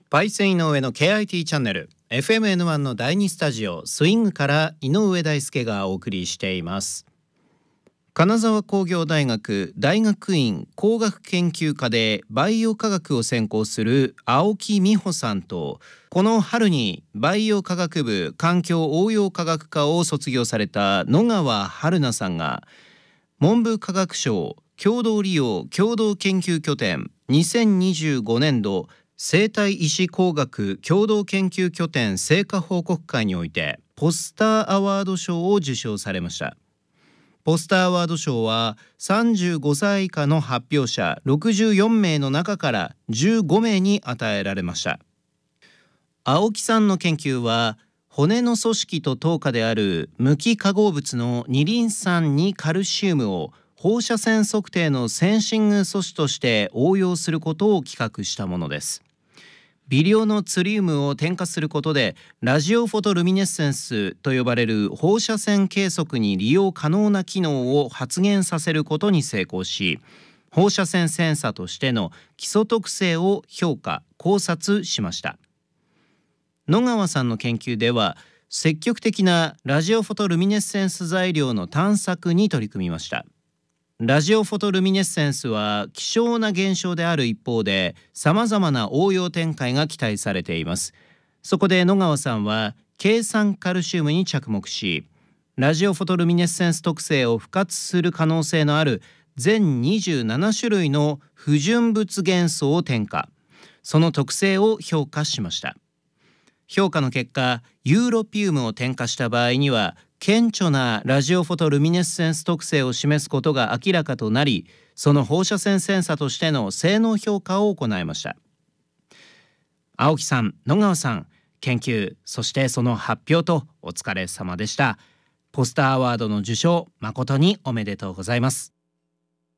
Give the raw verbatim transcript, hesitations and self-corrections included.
パイセン井上の ケーアイティー チャンネル エフエムエヌワン のだいにスタジオスイングから井上大輔がお送りしています。金沢工業大学大学院工学研究科でバイオ科学を専攻する青木美穂さんと、この春にバイオ科学部環境応用科学科を卒業された野川春菜さんが、文部科学省共同利用共同研究拠点にせんにじゅうごねんど生体医師工学共同研究拠点成果報告会においてポスターアワード賞を受賞されました。ポスターアワード賞はさんじゅうごさい以下の発表者ろくじゅうよんめいの中からじゅうごめいに与えられました。青木さんの研究は、骨の組織と糖化である無機化合物の二リン酸にカルシウムを放射線測定のセンシング素子として応用することを企画したものです。微量のツリウムを添加することでラジオフォトルミネッセンスと呼ばれる放射線計測に利用可能な機能を発現させることに成功し、放射線センサとしての基礎特性を評価考察しました。野川さんの研究では、積極的なラジオフォトルミネッセンス材料の探索に取り組みました。ラジオフォトルミネッセンスは希少な現象である一方で、さまざまな応用展開が期待されています。そこで野川さんは計算カルシウムに着目し、ラジオフォトルミネッセンス特性を付加する可能性のある全にじゅうななしゅるいの不純物元素を添加、その特性を評価しました。評価の結果、ユーロピウムを添加した場合には顕著なラジオフォトルミネッセンス特性を示すことが明らかとなり、その放射線センサとしての性能評価を行いました。青木さん、野川さん、研究そしてその発表とお疲れ様でした。ポスターアワードの受賞、誠におめでとうございます。